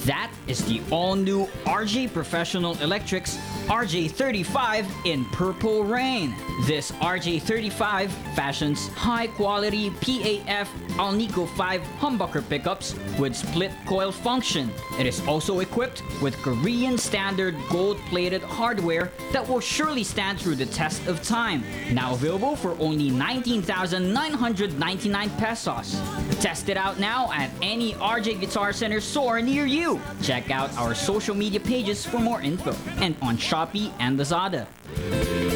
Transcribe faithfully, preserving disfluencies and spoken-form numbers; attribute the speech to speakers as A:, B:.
A: That is the all-new R J Professional Electrics R J thirty-five in Purple Rain. This R J thirty-five fashions high-quality P A F Alnico five humbucker pickups with split coil function. It is also equipped with Korean standard gold-plated hardware that will surely stand through the test of time. Now available for only nineteen thousand nine hundred ninety-nine pesos. Test it out now at any R J Guitar Center store near you. Check out our social media pages for more info and on Shopee and Lazada.